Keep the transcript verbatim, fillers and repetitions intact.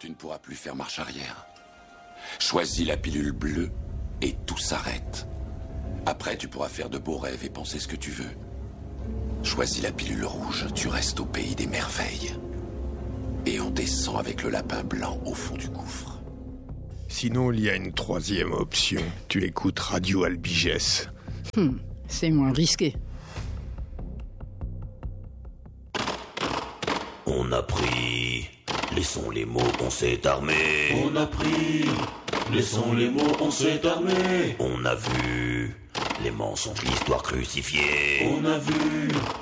tu ne pourras plus faire marche arrière. Choisis la pilule bleue et tout s'arrête. Après, tu pourras faire de beaux rêves et penser ce que tu veux. Choisis la pilule rouge, tu restes au pays des merveilles. Et on descend avec le lapin blanc au fond du gouffre. Sinon, il y a une troisième option. Tu écoutes Radio Albigès. Hmm, c'est moins risqué. On a pris, laissons les mots, on s'est armé. On a pris, laissons les mots, on s'est armé. On a vu les mensonges, l'histoire crucifiée. On a vu